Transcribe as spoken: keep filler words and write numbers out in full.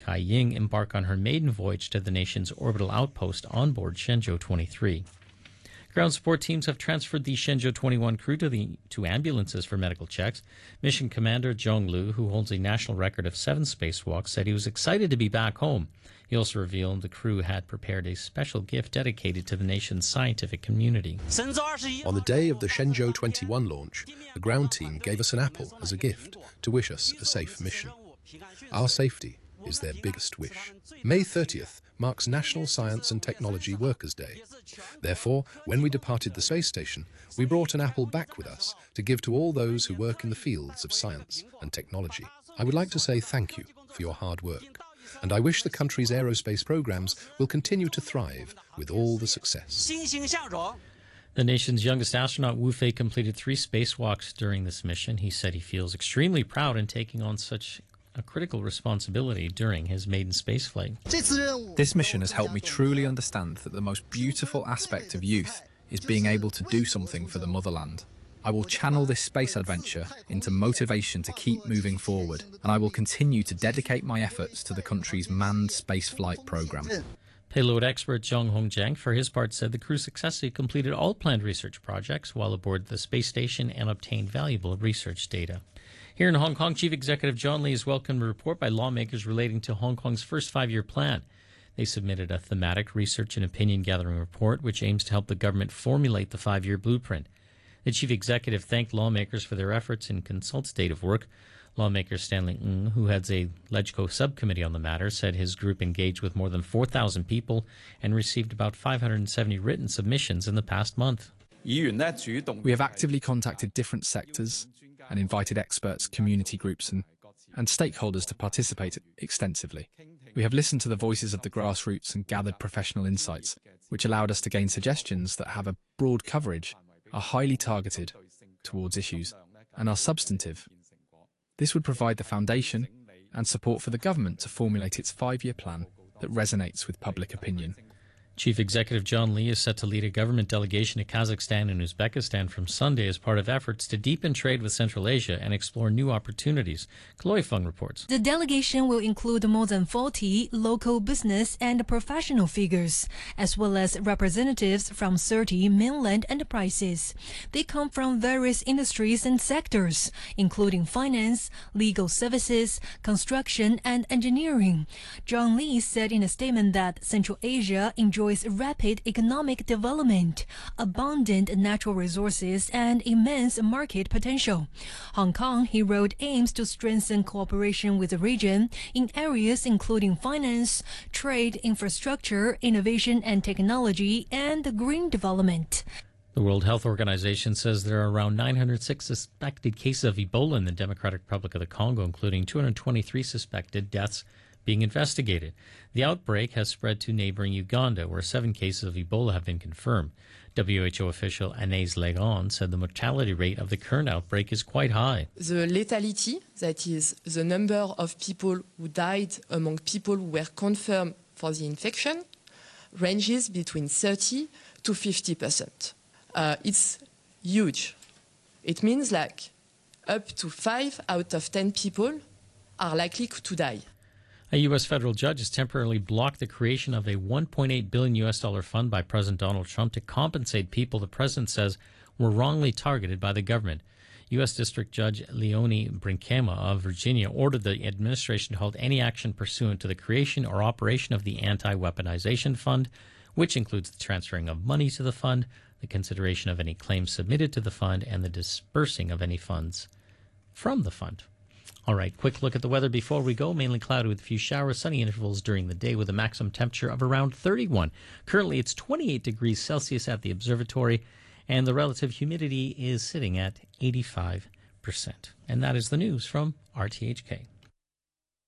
Kai-Ying embark on her maiden voyage to the nation's orbital outpost on board Shenzhou twenty-three. Ground support teams have transferred the Shenzhou twenty-one crew to the two ambulances for medical checks. Mission Commander Zhong Lu, who holds a national record of seven spacewalks, said he was excited to be back home. He also revealed the crew had prepared a special gift dedicated to the nation's scientific community. On the day of the Shenzhou twenty-one launch, the ground team gave us an apple as a gift to wish us a safe mission. Our safety is their biggest wish. May thirtieth marks National Science and Technology Workers' Day. Therefore, when we departed the space station, we brought an apple back with us to give to all those who work in the fields of science and technology. I would like to say thank you for your hard work, and I wish the country's aerospace programs will continue to thrive with all the success. The nation's youngest astronaut, Wu Fei, completed three spacewalks during this mission. He said he feels extremely proud in taking on such a critical responsibility during his maiden spaceflight. This mission has helped me truly understand that the most beautiful aspect of youth is being able to do something for the motherland. I will channel this space adventure into motivation to keep moving forward, and I will continue to dedicate my efforts to the country's manned spaceflight program. Payload expert Zhong Hongjiang, for his part, said the crew successfully completed all planned research projects while aboard the space station and obtained valuable research data. Here in Hong Kong, Chief Executive John Lee has welcomed a report by lawmakers relating to Hong Kong's first five-year plan. They submitted a thematic research and opinion-gathering report which aims to help the government formulate the five-year blueprint. The Chief Executive thanked lawmakers for their efforts in consultative work. Lawmaker Stanley Ng, who heads a LegCo subcommittee on the matter, said his group engaged with more than four thousand people and received about five hundred seventy written submissions in the past month. We have actively contacted different sectors and invited experts, community groups and, and stakeholders to participate extensively. We have listened to the voices of the grassroots and gathered professional insights, which allowed us to gain suggestions that have a broad coverage, are highly targeted towards issues, and are substantive. This would provide the foundation and support for the government to formulate its five-year plan that resonates with public opinion. Chief Executive John Lee is set to lead a government delegation to Kazakhstan and Uzbekistan from Sunday as part of efforts to deepen trade with Central Asia and explore new opportunities. Chloe Fung reports. The delegation will include more than forty local business and professional figures, as well as representatives from thirty mainland enterprises. They come from various industries and sectors, including finance, legal services, construction, and engineering. John Lee said in a statement that Central Asia enjoys rapid economic development, abundant natural resources, and immense market potential. Hong Kong, he wrote, aims to strengthen cooperation with the region in areas including finance, trade, infrastructure, innovation and technology, and green development. The World Health Organization says there are around nine hundred six suspected cases of Ebola in the Democratic Republic of the Congo, including two hundred twenty-three suspected deaths being investigated. The outbreak has spread to neighboring Uganda, where seven cases of Ebola have been confirmed. W H O official Anais Legon said the mortality rate of the current outbreak is quite high. The lethality, that is the number of people who died among people who were confirmed for the infection, ranges between thirty to fifty percent. Uh, it's huge. It means like up to five out of ten people are likely to die. A U S federal judge has temporarily blocked the creation of a one point eight billion U S dollar fund by President Donald Trump to compensate people the president says were wrongly targeted by the government. U S District Judge Leonie Brinkema of Virginia ordered the administration to hold any action pursuant to the creation or operation of the Anti-Weaponization Fund, which includes the transferring of money to the fund, the consideration of any claims submitted to the fund, and the dispersing of any funds from the fund. All right, quick look at the weather before we go. Mainly cloudy with a few showers, sunny intervals during the day with a maximum temperature of around thirty-one. Currently, it's twenty-eight degrees Celsius at the observatory, and the relative humidity is sitting at eighty-five percent. And that is the news from R T H K.